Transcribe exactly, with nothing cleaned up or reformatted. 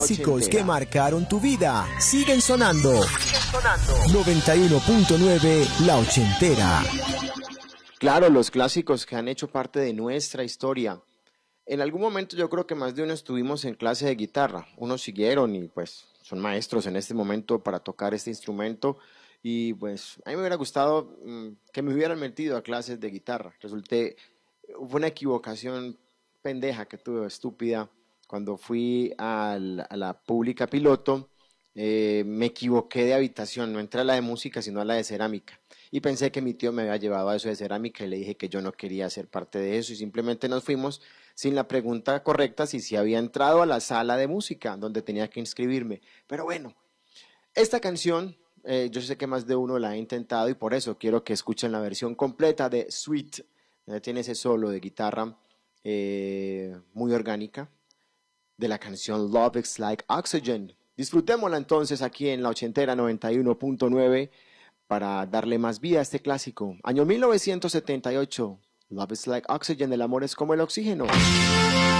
Clásicos que marcaron tu vida siguen sonando. noventa y uno punto nueve La Ochentera. Claro, los clásicos que han hecho parte de nuestra historia. En algún momento yo creo que más de uno estuvimos en clase de guitarra. Unos siguieron y pues son maestros en este momento para tocar este instrumento. Y pues a mí me hubiera gustado mmm, que me hubieran metido a clases de guitarra. Resulté, fue una equivocación pendeja que tuve, estúpida. Cuando fui al, a la pública piloto, eh, me equivoqué de habitación, no entré a la de música, sino a la de cerámica. Y pensé que mi tío me había llevado a eso de cerámica y le dije que yo no quería ser parte de eso y simplemente nos fuimos sin la pregunta correcta si sí había entrado a la sala de música donde tenía que inscribirme. Pero bueno, esta canción eh, yo sé que más de uno la ha intentado y por eso quiero que escuchen la versión completa de Sweet. Eh, tiene ese solo de guitarra eh, muy orgánica de la canción Love is Like Oxygen. Disfrutémosla entonces aquí en La Ochentera noventa y uno punto nueve para darle más vida a este clásico. Año mil novecientos setenta y ocho, Love is Like Oxygen, el amor es como el oxígeno.